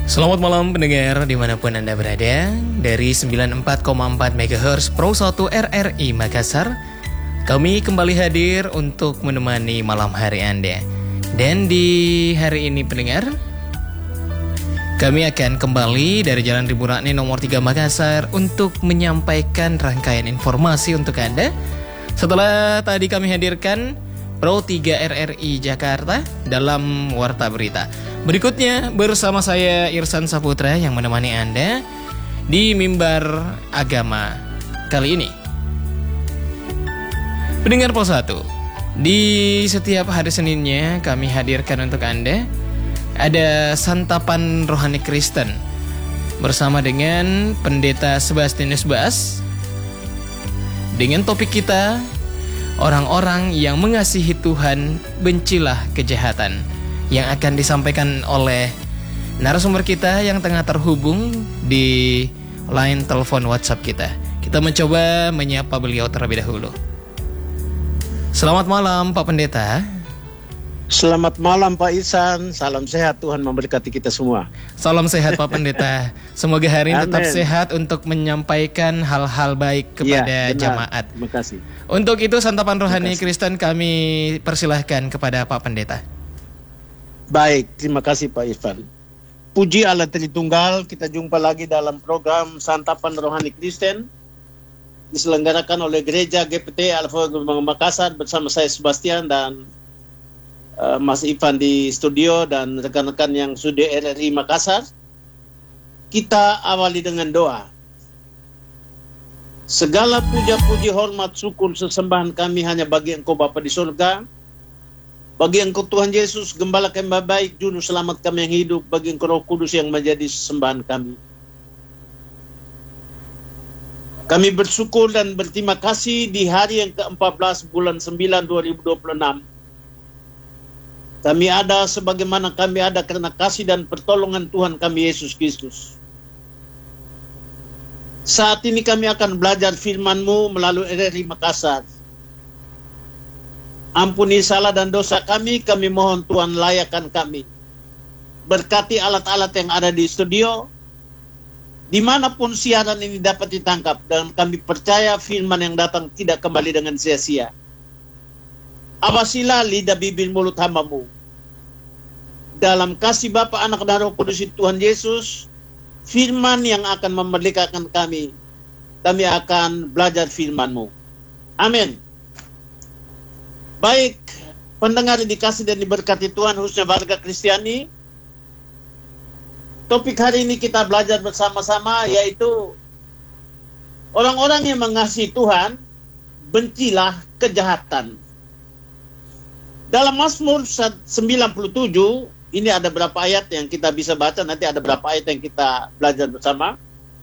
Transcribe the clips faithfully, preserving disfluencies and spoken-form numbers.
Selamat malam pendengar dimanapun Anda berada. Dari sembilan puluh empat koma empat megahertz Pro satu R R I Makassar, kami kembali hadir untuk menemani malam hari Anda. Dan di hari ini pendengar, kami akan kembali dari Jalan Ribu Rakni nomor tiga Makassar untuk menyampaikan rangkaian informasi untuk Anda. Setelah tadi kami hadirkan Pro tiga R R I Jakarta dalam Warta Berita. Berikutnya bersama saya Irsan Saputra yang menemani Anda di Mimbar Agama kali ini. Pendengar Pos satu, di setiap hari Seninnya kami hadirkan untuk Anda ada santapan rohani Kristen bersama dengan Pendeta Sebastianus Baas dengan topik kita, orang-orang yang mengasihi Tuhan, bencilah kejahatan, yang akan disampaikan oleh narasumber kita yang tengah terhubung di line telepon WhatsApp kita. Kita mencoba menyapa beliau terlebih dahulu. Selamat malam Pak Pendeta. Selamat malam Pak Ihsan, salam sehat, Tuhan memberkati kita semua. Salam sehat Pak Pendeta. Semoga hari ini tetap Amen. sehat untuk menyampaikan hal-hal baik kepada Ya, benar. jamaat. Terima kasih. Untuk itu santapan rohani Kristen kami persilahkan kepada Pak Pendeta. Baik, terima kasih Pak Irfan. Puji Allah Tritunggal, kita jumpa lagi dalam program Santapan Rohani Kristen diselenggarakan oleh Gereja G P T Alfa Makassar bersama saya Sebastian dan uh, Mas Ivan di studio dan rekan-rekan yang sudah R R I Makassar. Kita awali dengan doa. Segala puja-puji, hormat, syukur, sesembahan kami hanya bagi Engkau Bapa di surga. Bagi Engkau Tuhan Yesus, Gembala kami baik, Juru Selamat kami yang hidup. Bagi Engkau Roh Kudus yang menjadi sembahan kami. Kami bersyukur dan berterima kasih di hari yang ke empat belas bulan sembilan dua ribu dua puluh enam. Kami ada sebagaimana kami ada karena kasih dan pertolongan Tuhan kami Yesus Kristus. Saat ini kami akan belajar firman-Mu melalui R R I Makassar. Ampuni salah dan dosa kami, kami mohon Tuhan layakkan kami. Berkati alat-alat yang ada di studio, dimanapun siaran ini dapat ditangkap, dan kami percaya firman yang datang tidak kembali dengan sia-sia. Awasilah lidah bibir mulut hamba-Mu. Dalam kasih Bapa, Anak dan Roh Kudus Tuhan Yesus, firman yang akan memerdekakan kami, kami akan belajar firman-Mu. Amin. Baik, pendengar yang dikasih dan diberkati Tuhan, khususnya warga Kristiani. Topik hari ini kita belajar bersama-sama yaitu orang-orang yang mengasihi Tuhan, bencilah kejahatan. Dalam Mazmur sembilan puluh tujuh, ini ada berapa ayat yang kita bisa baca, nanti ada berapa ayat yang kita belajar bersama.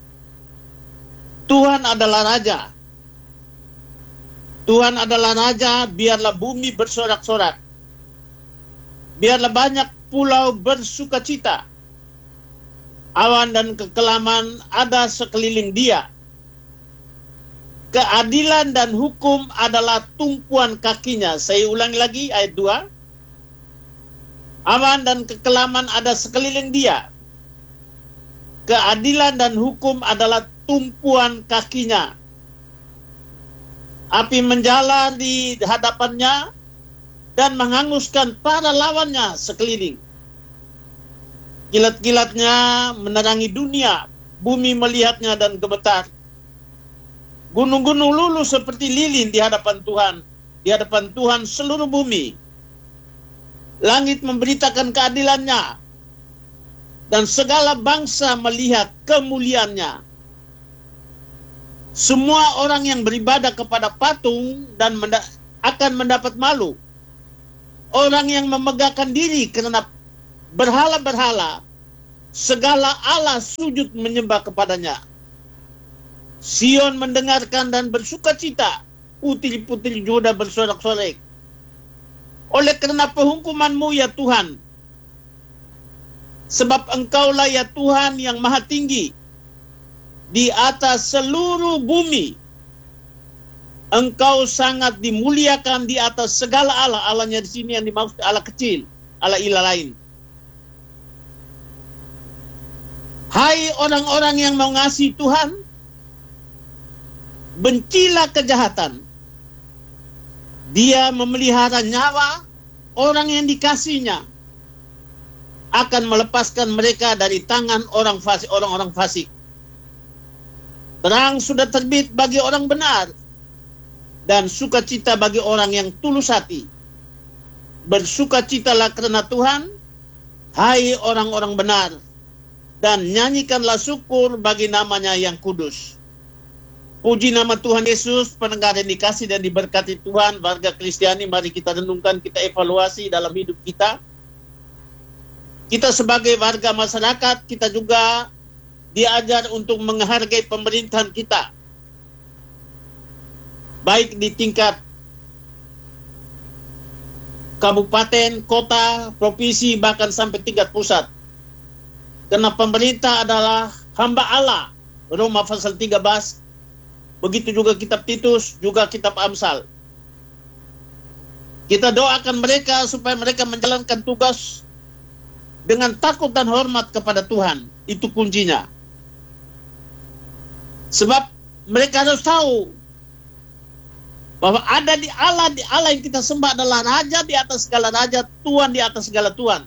Tuhan adalah Raja. Tuhan adalah Raja, biarlah bumi bersorak-sorak. Biarlah banyak pulau bersukacita. Awan dan kekelaman ada sekeliling Dia. Keadilan dan hukum adalah tumpuan kakinya. Saya ulangi lagi ayat dua. Awan dan kekelaman ada sekeliling Dia. Keadilan dan hukum adalah tumpuan kakinya. Api menjalar di hadapannya dan menghanguskan para lawannya sekeliling. Kilat-kilatnya menerangi dunia, bumi melihatnya dan gemetar. Gunung-gunung luluh seperti lilin di hadapan Tuhan, di hadapan Tuhan seluruh bumi. Langit memberitakan keadilannya, dan segala bangsa melihat kemuliaannya. Semua orang yang beribadah kepada patung dan menda- akan mendapat malu. Orang yang memegahkan diri karena berhala-berhala, segala Allah sujud menyembah kepadanya. Sion mendengarkan dan bersukacita, putri-putri Yuda bersorak-sorai. Oleh karena penghukuman-Mu ya Tuhan, sebab Engkaulah ya Tuhan yang maha tinggi di atas seluruh bumi. Engkau sangat dimuliakan di atas segala Allah. Allahnya di sini yang dimaksud Allah kecil, Allah ilah lain. Hai orang-orang yang mengasihi Tuhan, bencilah kejahatan. Dia memelihara nyawa orang yang dikasihnya, akan melepaskan mereka dari tangan orang fasik, orang-orang fasik. Terang sudah terbit bagi orang benar, dan sukacita bagi orang yang tulus hati. Bersukacitalah karena Tuhan, hai orang-orang benar, dan nyanyikanlah syukur bagi namanya yang kudus. Puji nama Tuhan Yesus. Pendengar yang dikasih dan diberkati Tuhan, warga Kristiani, mari kita renungkan, kita evaluasi dalam hidup kita. Kita sebagai warga masyarakat, kita juga diajar untuk menghargai pemerintahan kita, baik di tingkat kabupaten, kota, provinsi, bahkan sampai tingkat pusat. Karena pemerintah adalah hamba Allah, Roma pasal tiga belas. Begitu juga kitab Titus, juga kitab Amsal. Kita doakan mereka supaya mereka menjalankan tugas dengan takut dan hormat kepada Tuhan. Itu kuncinya. Sebab mereka harus tahu bahwa ada di Allah, di Allah yang kita sembah adalah Raja di atas segala Raja, Tuhan di atas segala Tuhan.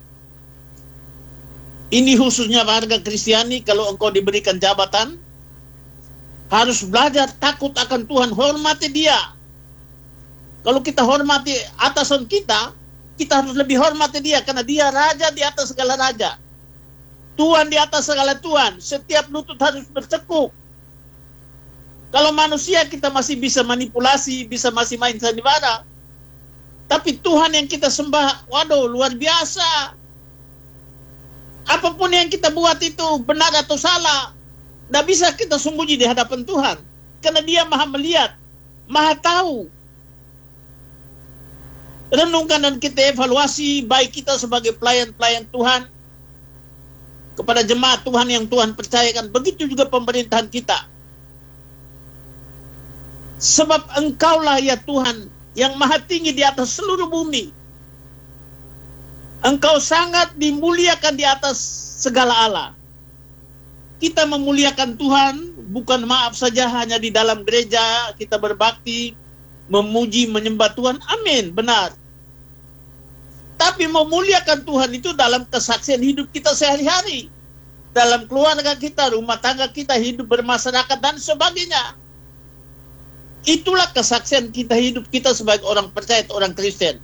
Ini khususnya warga Kristiani, kalau engkau diberikan jabatan, harus belajar takut akan Tuhan, hormati Dia. Kalau kita hormati atasan kita, kita harus lebih hormati Dia, karena Dia Raja di atas segala Raja, Tuhan di atas segala Tuhan. Setiap lutut harus bertekuk. Kalau manusia kita masih bisa manipulasi, bisa masih main sandiwara, tapi Tuhan yang kita sembah, waduh, luar biasa. Apapun yang kita buat itu benar atau salah, tidak bisa kita sembunyi di hadapan Tuhan, karena Dia maha melihat, maha tahu. Renungkan dan kita evaluasi, baik kita sebagai pelayan-pelayan Tuhan, kepada jemaat Tuhan yang Tuhan percayakan, begitu juga pemerintahan kita. Sebab Engkaulah ya Tuhan yang maha tinggi di atas seluruh bumi. Engkau sangat dimuliakan di atas segala Allah. Kita memuliakan Tuhan bukan maaf saja hanya di dalam gereja kita berbakti, memuji, menyembah Tuhan, amin, benar. Tapi memuliakan Tuhan itu dalam kesaksian hidup kita sehari-hari, dalam keluarga kita, rumah tangga kita, hidup bermasyarakat dan sebagainya. Itulah kesaksian kita, hidup kita sebagai orang percaya, orang Kristen.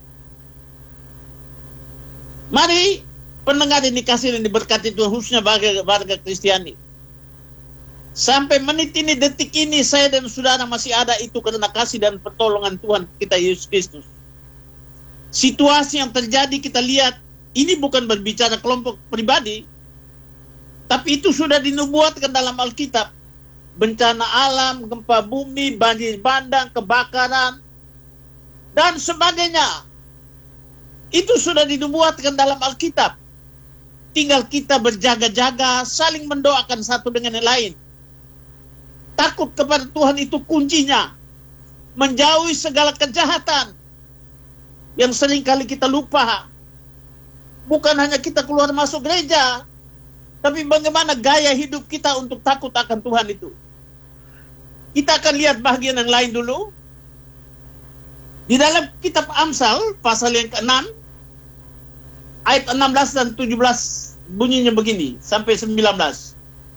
Mari pendengar yang dikasih dan diberkati Tuhan, khususnya warga, warga Kristiani, sampai menit ini, detik ini, saya dan saudara masih ada itu karena kasih dan pertolongan Tuhan kita Yesus Kristus. Situasi yang terjadi kita lihat, ini bukan berbicara kelompok pribadi, tapi itu sudah dinubuatkan dalam Alkitab. Bencana alam, gempa bumi, banjir bandang, kebakaran, dan sebagainya. Itu sudah dinubuatkan dalam Alkitab. Tinggal kita berjaga-jaga, saling mendoakan satu dengan yang lain. Takut kepada Tuhan itu kuncinya. Menjauhi segala kejahatan yang seringkali kita lupa. Bukan hanya kita keluar masuk gereja, tapi bagaimana gaya hidup kita untuk takut akan Tuhan itu. Kita akan lihat bagian yang lain dulu. Di dalam kitab Amsal, pasal yang keenam, ayat enam belas dan tujuh belas bunyinya begini, sampai sembilan belas.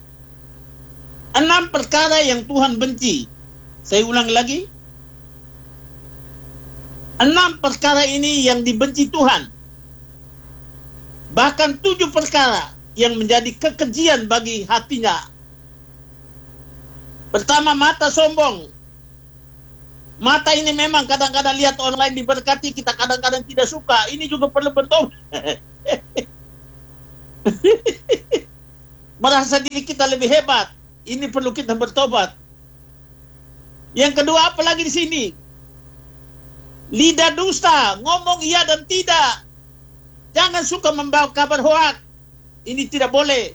Enam perkara yang Tuhan benci. Saya ulang lagi. Enam perkara ini yang dibenci Tuhan. Bahkan tujuh perkara yang menjadi kekejian bagi hatinya. Pertama, mata sombong. Mata ini memang kadang-kadang lihat orang lain diberkati, kita kadang-kadang tidak suka. Ini juga perlu bertobat. Merasa diri kita lebih hebat. Ini perlu kita bertobat. Yang kedua, apalagi di sini? Lidah dusta, ngomong iya dan tidak. Jangan suka membawa kabar hoak. Ini tidak boleh.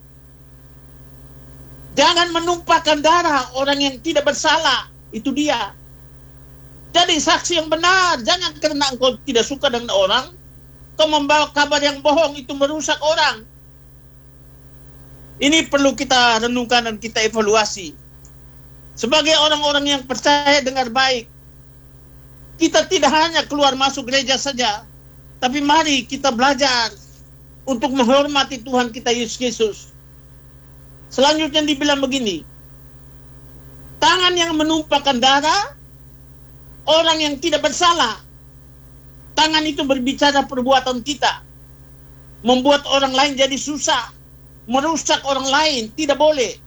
Jangan menumpahkan darah orang yang tidak bersalah. Itu dia. Jadi saksi yang benar. Jangan karena engkau tidak suka dengan orang, kau membawa kabar yang bohong, itu merusak orang. Ini perlu kita renungkan dan kita evaluasi. Sebagai orang-orang yang percaya dengan baik, kita tidak hanya keluar masuk gereja saja, tapi mari kita belajar untuk menghormati Tuhan kita Yesus Kristus. Selanjutnya dibilang begini, tangan yang menumpahkan darah, orang yang tidak bersalah. Tangan itu berbicara perbuatan kita, membuat orang lain jadi susah, merusak orang lain, tidak boleh.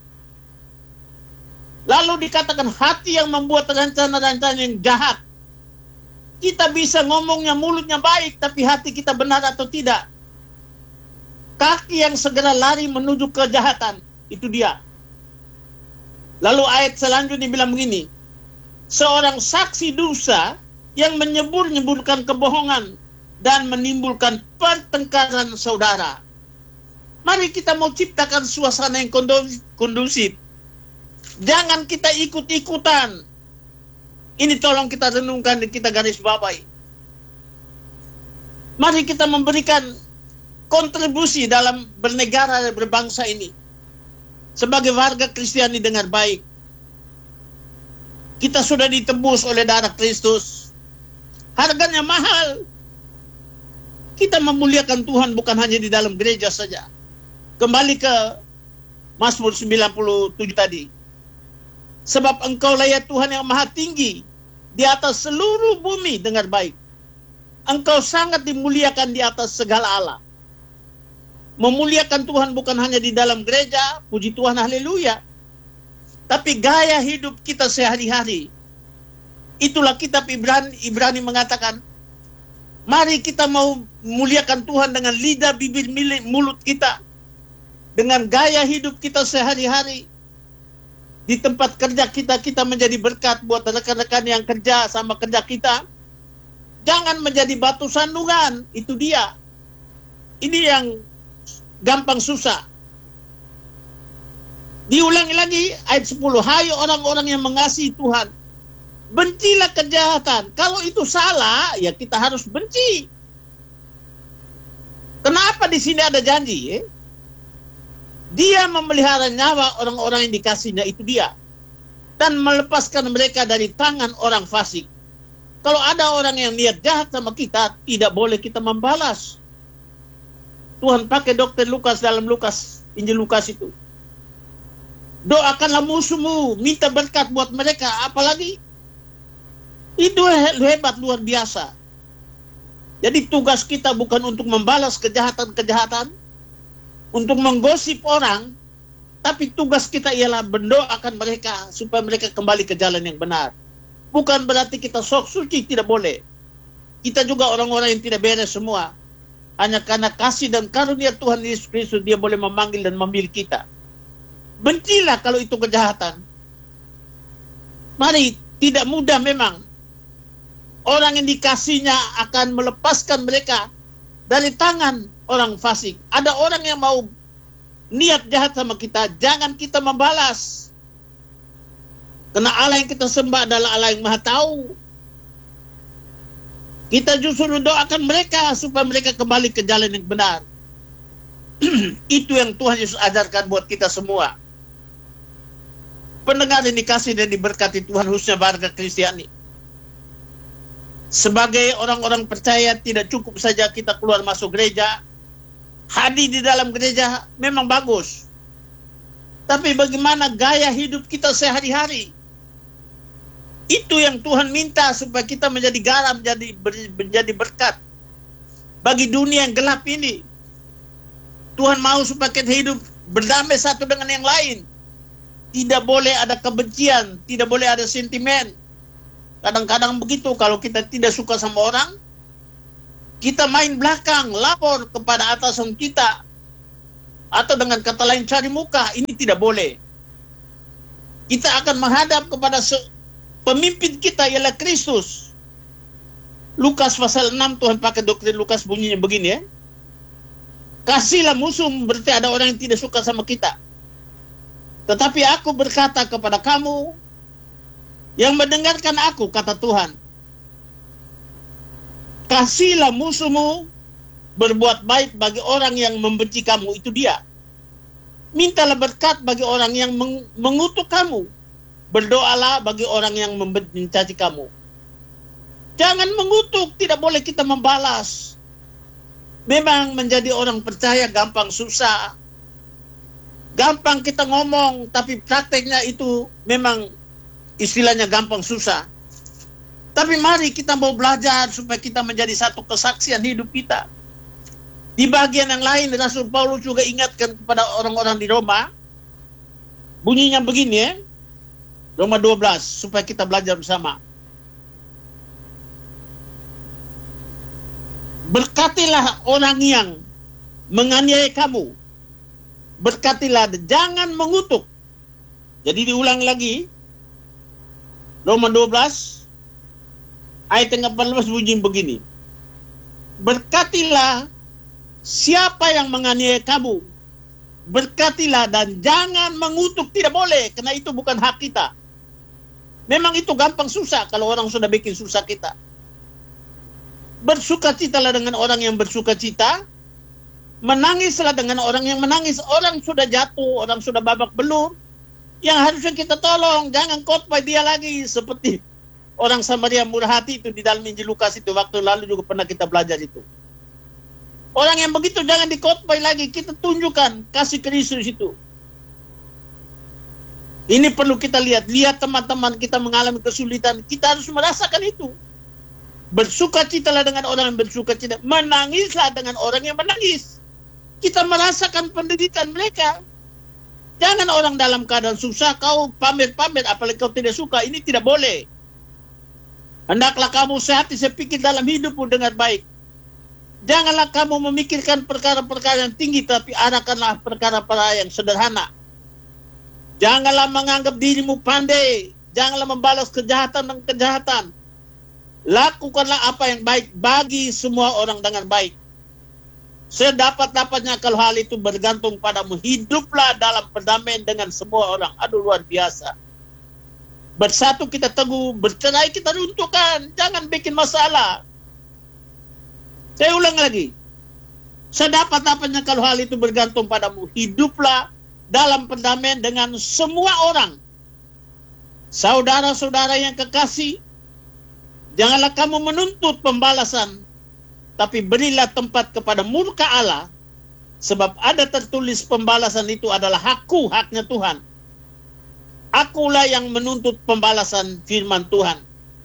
Lalu dikatakan hati yang membuat rencana-rencana yang jahat. Kita bisa ngomongnya mulutnya baik, tapi hati kita benar atau tidak. Kaki yang segera lari menuju kejahatan, itu dia. Lalu ayat selanjutnya bilang begini, seorang saksi dosa yang menyebur-nyeburkan kebohongan dan menimbulkan pertengkaran saudara. Mari kita mau ciptakan suasana yang kondusif. Jangan kita ikut-ikutan. Ini tolong kita renungkan dan kita garis bawahi. Mari kita memberikan kontribusi dalam bernegara dan berbangsa ini. Sebagai warga Kristiani dengan baik. Kita sudah ditebus oleh darah Kristus. Harganya mahal. Kita memuliakan Tuhan bukan hanya di dalam gereja saja. Kembali ke Mazmur sembilan puluh tujuh tadi. Sebab engkaulah ya Tuhan yang maha tinggi di atas seluruh bumi dengan baik. Engkau sangat dimuliakan di atas segala Allah. Memuliakan Tuhan bukan hanya di dalam gereja, puji Tuhan, haleluya. Tapi gaya hidup kita sehari-hari. Itulah kitab Ibrani, Ibrani mengatakan, mari kita mau memuliakan Tuhan dengan lidah, bibir, milik, mulut kita. Dengan gaya hidup kita sehari-hari. Di tempat kerja kita, kita menjadi berkat buat rekan-rekan yang kerja sama kerja kita. Jangan menjadi batu sandungan, itu dia. Ini yang gampang susah. Diulangi lagi ayat sepuluh. Hai orang-orang yang mengasihi Tuhan, bencilah kejahatan. Kalau itu salah, ya kita harus benci. Kenapa di sini ada janji? Eh? Dia memelihara nyawa orang-orang yang dikasihnya, itu dia. Dan melepaskan mereka dari tangan orang fasik. Kalau ada orang yang niat jahat sama kita, tidak boleh kita membalas. Tuhan pakai dokter Lukas dalam Lukas, Injil Lukas itu. Doakanlah musuhmu, minta berkat buat mereka, apalagi. Itu hebat, luar biasa. Jadi tugas kita bukan untuk membalas kejahatan-kejahatan, untuk menggosip orang, tapi tugas kita ialah mendoakan mereka supaya mereka kembali ke jalan yang benar. Bukan berarti kita sok suci, tidak boleh. Kita juga orang-orang yang tidak beres semua. Hanya karena kasih dan karunia Tuhan Yesus Kristus, dia boleh memanggil dan memilih kita. Bencilah kalau itu kejahatan. Mari, tidak mudah memang. Orang yang dikasihnya akan melepaskan mereka dari tangan orang fasik. Ada orang yang mau niat jahat sama kita, jangan kita membalas. Karena Allah yang kita sembah adalah Allah yang maha tahu. Kita justru mendoakan mereka supaya mereka kembali ke jalan yang benar. Itu yang Tuhan Yesus ajarkan buat kita semua. Pendengar yang dikasih dan diberkati Tuhan, khususnya warga Kristiani. Sebagai orang-orang percaya, tidak cukup saja kita keluar masuk gereja. Hadir di dalam gereja memang bagus. Tapi bagaimana gaya hidup kita sehari-hari? Itu yang Tuhan minta supaya kita menjadi garam, menjadi, menjadi berkat. Bagi dunia yang gelap ini. Tuhan mau supaya kita hidup berdamai satu dengan yang lain. Tidak boleh ada kebencian, tidak boleh ada sentimen. Kadang-kadang begitu, kalau kita tidak suka sama orang, kita main belakang, lapor kepada atasan kita. Atau dengan kata lain cari muka, ini tidak boleh. Kita akan menghadap kepada pemimpin kita, ialah Kristus. Lukas pasal enam, Tuhan pakai doktrin Lukas bunyinya begini ya. Kasihlah musuh, berarti ada orang yang tidak suka sama kita. Tetapi aku berkata kepada kamu, yang mendengarkan aku, kata Tuhan, kasihlah musuhmu, berbuat baik bagi orang yang membenci kamu, itu dia. Mintalah berkat bagi orang yang meng- mengutuk kamu. Berdoalah bagi orang yang mencaci kamu. Jangan mengutuk, tidak boleh kita membalas. Memang menjadi orang percaya gampang susah. Gampang kita ngomong, tapi prakteknya itu memang istilahnya gampang susah. Tapi mari kita mau belajar supaya kita menjadi satu kesaksian hidup kita. Di bagian yang lain, Rasul Paulus juga ingatkan kepada orang-orang di Roma. Bunyinya begini ya. Roma dua belas, supaya kita belajar bersama. Berkatilah orang yang menganiaya kamu. Berkatilah, jangan mengutuk. Jadi diulang lagi. Roma dua belas, ayat yang delapan belas bunyi begini. Berkatilah siapa yang menganiaya kamu, berkatilah dan jangan mengutuk. Tidak boleh, karena itu bukan hak kita. Memang itu gampang susah kalau orang sudah bikin susah kita. Bersukacitalah dengan orang yang bersukacita, menangislah dengan orang yang menangis. Orang sudah jatuh, orang sudah babak belur, yang harusnya kita tolong, jangan khotbah dia lagi. Seperti orang Samaria murah hati itu di dalam Injil Lukas itu, waktu lalu juga pernah kita belajar itu. Orang yang begitu jangan dikhotbah lagi, kita tunjukkan kasih Kristus itu. Ini perlu kita lihat. Lihat teman-teman kita mengalami kesulitan, kita harus merasakan itu. Bersukacitalah dengan orang yang bersukacita, menangislah dengan orang yang menangis. Kita merasakan penderitaan mereka. Jangan orang dalam keadaan susah kau pamer-pamer, apalagi kau tidak suka. Ini tidak boleh. Hendaklah kamu sehati sepikir dalam hidupmu dengan baik. Janganlah kamu memikirkan perkara-perkara yang tinggi, tapi arahkanlah perkara-perkara yang sederhana. Janganlah menganggap dirimu pandai. Janganlah membalas kejahatan dengan kejahatan. Lakukanlah apa yang baik bagi semua orang dengan baik. Sedapat-dapatnya kalau hal itu bergantung padamu, hiduplah dalam perdamaian dengan semua orang. Aduh, luar biasa. Bersatu kita teguh, bercerai kita runtuhkan. Jangan bikin masalah. Saya ulang lagi. Sedapat-dapatnya kalau hal itu bergantung padamu, hiduplah dalam perdamaian dengan semua orang. Saudara-saudara yang kekasih, janganlah kamu menuntut pembalasan, tapi berilah tempat kepada murka Allah, sebab ada tertulis pembalasan itu adalah hakku, haknya Tuhan. Akulah yang menuntut pembalasan, firman Tuhan.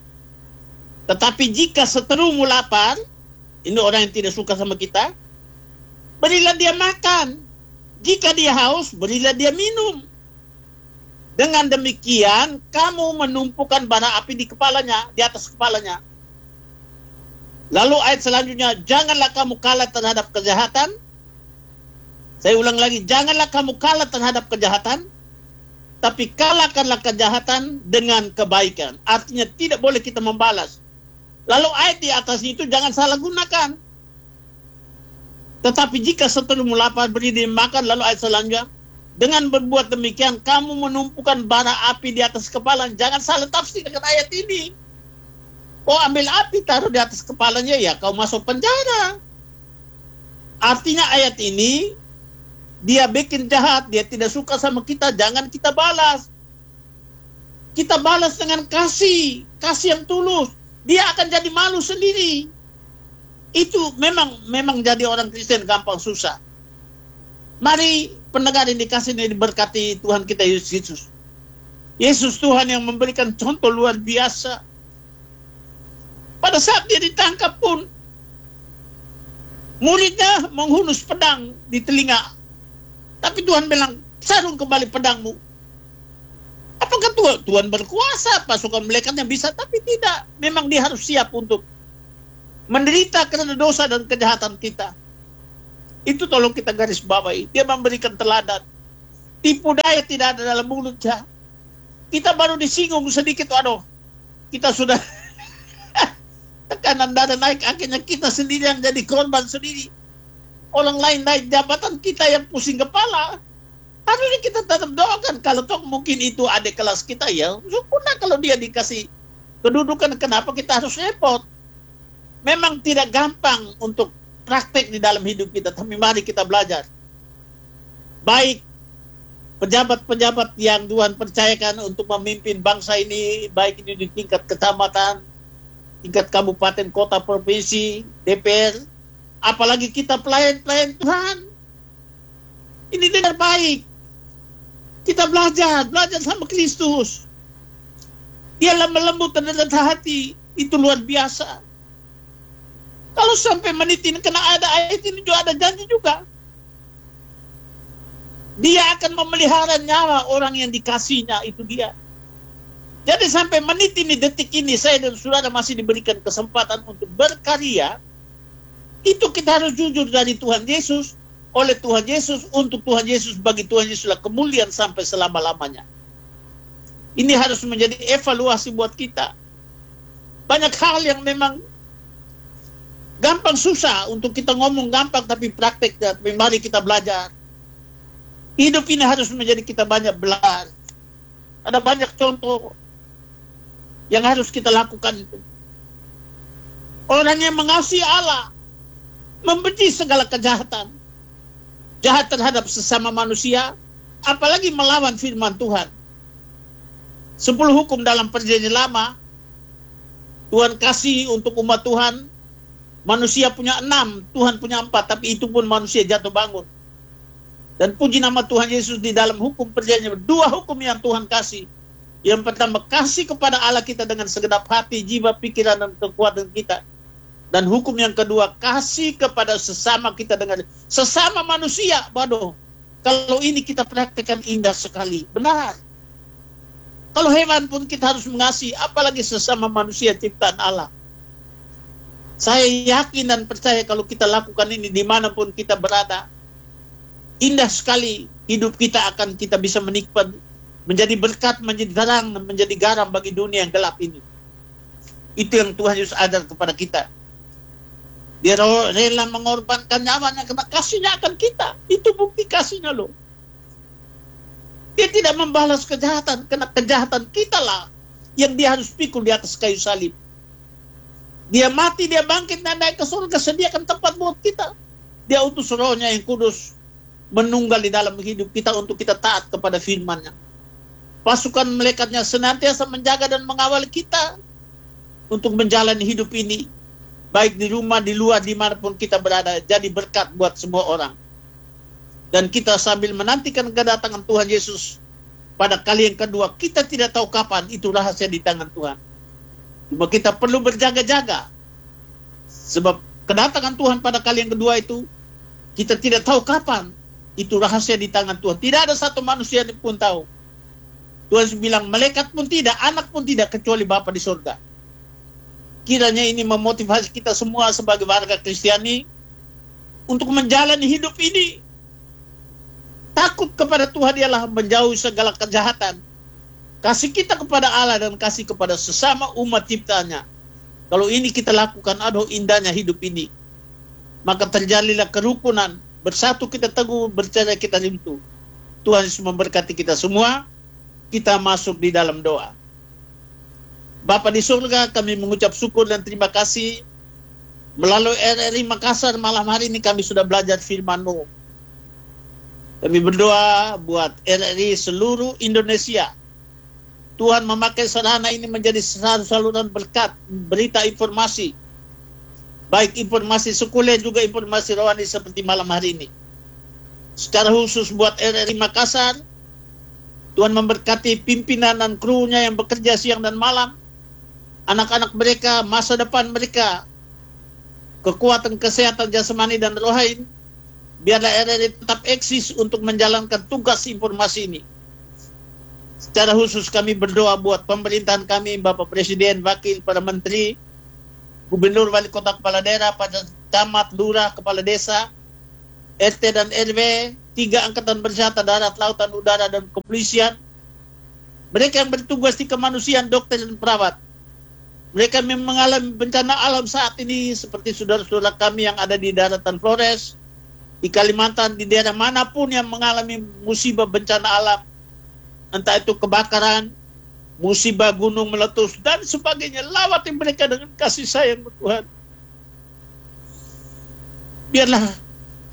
Tetapi jika seterumu lapar, ini orang yang tidak suka sama kita, berilah dia makan. Jika dia haus, berilah dia minum. Dengan demikian, kamu menumpukan bara api di kepalanya, di atas kepalanya. Lalu ayat selanjutnya, janganlah kamu kalah terhadap kejahatan. Saya ulang lagi, janganlah kamu kalah terhadap kejahatan, tapi kalahkanlah kejahatan dengan kebaikan. Artinya tidak boleh kita membalas. Lalu ayat di atas itu jangan salah gunakan. Tetapi jika seterumu lapar, beri dia makan. Lalu ayat selanjutnya, dengan berbuat demikian kamu menumpukan bara api di atas kepala. Jangan salah tafsir dengan ayat ini. Oh, ambil api taruh di atas kepalanya, ya kau masuk penjara. Artinya ayat ini, dia bikin jahat, dia tidak suka sama kita, jangan kita balas. Kita balas dengan kasih, kasih yang tulus. Dia akan jadi malu sendiri. Itu memang memang jadi orang Kristen gampang susah. Mari pendengar yang dikasih ini diberkati Tuhan kita Yesus Kristus. Yesus Tuhan yang memberikan contoh luar biasa. Pada saat dia ditangkap pun, muridnya menghunus pedang di telinga. Tapi Tuhan bilang, sarung kembali pedangmu. Apakah Tuhan, Tuhan berkuasa, pasukan malaikatnya bisa, tapi tidak. Memang dia harus siap untuk menderita karena dosa dan kejahatan kita. Itu tolong kita garis bawahi. Dia memberikan teladan. Tipu daya tidak ada dalam mulutnya. Kita baru disinggung sedikit, aduh, kita sudah tekanan darah naik, akhirnya kita sendiri yang jadi korban sendiri. Orang lain naik jabatan, kita yang pusing kepala. Harusnya kita tetap doakan. Kalau toh mungkin itu adik kelas kita, ya syukurlah kalau dia dikasih kedudukan. Kenapa kita harus repot? Memang tidak gampang untuk praktek di dalam hidup kita, tapi mari kita belajar. Baik pejabat-pejabat yang Tuhan percayakan untuk memimpin bangsa ini, baik ini di tingkat kecamatan, tingkat kabupaten, kota, provinsi, D P R, apalagi kita pelayan-pelayan Tuhan. Ini dengan baik. Kita belajar, belajar sama Kristus. Dia lemah lembut dan rendah hati, itu luar biasa. Kalau sampai menit ini kena ada ayat ini juga ada janji juga. Dia akan memelihara nyawa orang yang dikasihnya, itu dia. Jadi sampai menit ini, detik ini, saya dan saudara masih diberikan kesempatan untuk berkarya. Itu kita harus jujur dari Tuhan Yesus, oleh Tuhan Yesus, untuk Tuhan Yesus, bagi Tuhan Yesuslah kemuliaan sampai selama-lamanya. Ini harus menjadi evaluasi buat kita. Banyak hal yang memang gampang susah untuk kita ngomong gampang, tapi praktek, tapi mari kita belajar. Hidup ini harus menjadi kita banyak belajar. Ada banyak contoh yang harus kita lakukan itu. Orang yang mengasihi Allah, membenci segala kejahatan, jahat terhadap sesama manusia, apalagi melawan firman Tuhan. Sepuluh hukum dalam perjanjian lama, Tuhan kasih untuk umat Tuhan. Manusia punya enam, Tuhan punya empat, tapi itu pun manusia jatuh bangun. Dan puji nama Tuhan Yesus, di dalam hukum perjanjian, dua hukum yang Tuhan kasih. Yang pertama, kasih kepada Allah kita dengan segenap hati, jiwa, pikiran, dan kekuatan kita. Dan hukum yang kedua, kasih kepada sesama kita dengan sesama manusia. Waduh, kalau ini kita praktekkan indah sekali. Benar. Kalau hewan pun kita harus mengasihi, apalagi sesama manusia ciptaan Allah. Saya yakin dan percaya kalau kita lakukan ini dimanapun kita berada, indah sekali hidup kita akan kita bisa menikmati, menjadi berkat, menjadi terang, menjadi garam bagi dunia yang gelap ini. Itu yang Tuhan Yesus ajar kepada kita. Dia rela mengorbankan nyawanya karena kasihnya akan kita. Itu bukti kasihnya loh. Dia tidak membalas kejahatan, karena kejahatan kita lah yang dia harus pikul di atas kayu salib. Dia mati, dia bangkit, dan naik ke surga, sediakan tempat buat kita. Dia utus rohnya yang kudus menunggal di dalam hidup kita untuk kita taat kepada firman-Nya. Pasukan malaikatnya senantiasa menjaga dan mengawal kita untuk menjalani hidup ini, baik di rumah, di luar, dimanapun kita berada, jadi berkat buat semua orang. Dan kita sambil menantikan kedatangan Tuhan Yesus pada kali yang kedua, kita tidak tahu kapan, itu rahasia di tangan Tuhan. Cuma kita perlu berjaga-jaga, sebab kedatangan Tuhan pada kali yang kedua itu, kita tidak tahu kapan, itu rahasia di tangan Tuhan. Tidak ada satu manusia pun tahu. Tuhan bilang, malaikat pun tidak, anak pun tidak, kecuali Bapa di surga. Kiranya ini memotivasi kita semua sebagai warga Kristiani untuk menjalani hidup ini. Takut kepada Tuhan ialah menjauhi segala kejahatan. Kasih kita kepada Allah dan kasih kepada sesama umat ciptaannya. Kalau ini kita lakukan, aduh indahnya hidup ini. Maka terjadilah kerukunan. Bersatu kita teguh, bercerai kita rindu. Tuhan Yesus memberkati kita semua. Kita masuk di dalam doa. Bapa di surga, kami mengucap syukur dan terima kasih. Melalui R R I Makassar malam hari ini kami sudah belajar firman-Mu. Kami berdoa buat R R I seluruh Indonesia. Tuhan memakai sarana ini menjadi saluran berkat, berita informasi. Baik informasi sekuler juga informasi rohani seperti malam hari ini. Secara khusus buat R R I Makassar, Tuhan memberkati pimpinan dan krunya yang bekerja siang dan malam. Anak-anak mereka, masa depan mereka, kekuatan kesehatan jasmani dan rohani. Biarlah R R I tetap eksis untuk menjalankan tugas informasi ini. Secara khusus kami berdoa buat pemerintahan kami, Bapak Presiden, Wakil, para Menteri, Gubernur, Wali Kota, Kepala Daerah, pada Camat, Lurah, Kepala Desa, R T dan R W, tiga angkatan bersenjata, darat, lautan, udara, dan kepolisian. Mereka yang bertugas di kemanusiaan, dokter dan perawat. Mereka yang mengalami bencana alam saat ini, seperti saudara-saudara kami yang ada di daratan Flores, di Kalimantan, di daerah manapun yang mengalami musibah bencana alam, entah itu kebakaran, musibah gunung meletus, dan sebagainya. Lawati mereka dengan kasih sayang Tuhan. Biarlah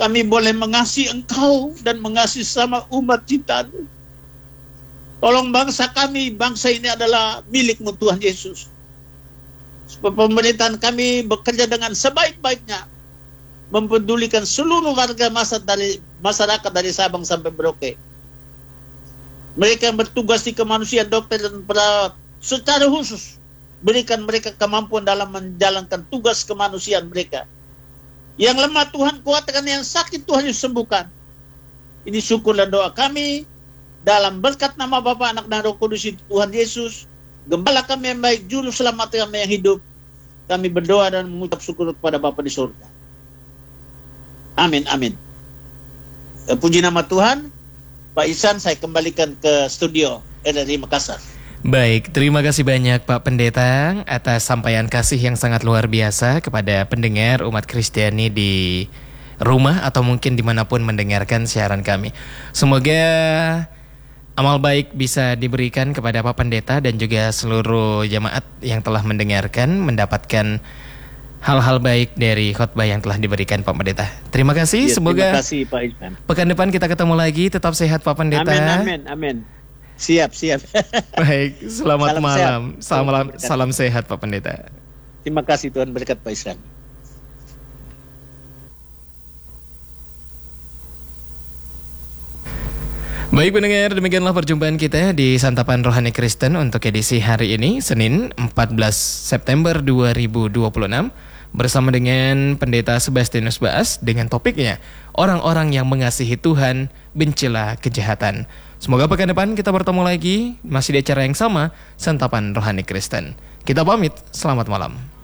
kami boleh mengasihi Engkau dan mengasihi sama umat ciptaan-Mu. Tolong bangsa kami, bangsa ini adalah milik-Mu Tuhan Yesus. Supaya pemerintahan kami bekerja dengan sebaik-baiknya, mempedulikan seluruh warga masa dari, masyarakat dari Sabang sampai Merauke. Mereka yang bertugas di kemanusiaan, dokter dan perawat, secara khusus berikan mereka kemampuan dalam menjalankan tugas kemanusiaan mereka. Yang lemah Tuhan kuatkan, yang sakit Tuhan sembuhkan. Ini syukur dan doa kami dalam berkat nama Bapa, Anak, dan Roh Kudus itu Tuhan Yesus, Gembala kami yang baik, Juru Selamat kami yang hidup. Kami berdoa dan mengucap syukur kepada Bapa di surga. Amin, amin. Puji nama Tuhan. Pak Ihsan, saya kembalikan ke studio R R I Makassar. Baik, terima kasih banyak Pak Pendeta atas sampaian kasih yang sangat luar biasa kepada pendengar umat Kristiani di rumah atau mungkin dimanapun mendengarkan siaran kami. Semoga amal baik bisa diberikan kepada Pak Pendeta dan juga seluruh jemaat yang telah mendengarkan, mendapatkan hal-hal baik dari khotbah yang telah diberikan Pak Pendeta. Terima kasih, Ya, semoga terima kasih Pak Ihsan. pekan depan kita ketemu lagi. Tetap sehat Pak Pendeta. Amin, amin, amin. Siap, siap. Baik, selamat Salam malam. sehat. Salam, salam sehat Pak Pendeta. Terima kasih, Tuhan berkat Pak Ihsan. Baik pendengar, demikianlah perjumpaan kita di Santapan Rohani Kristen untuk edisi hari ini, Senin empat belas September dua ribu dua puluh enam, bersama dengan Pendeta Sebastianus Baas dengan topiknya, orang-orang yang mengasihi Tuhan, bencilah kejahatan. Semoga pekan depan kita bertemu lagi, masih di acara yang sama, Santapan Rohani Kristen. Kita pamit, selamat malam.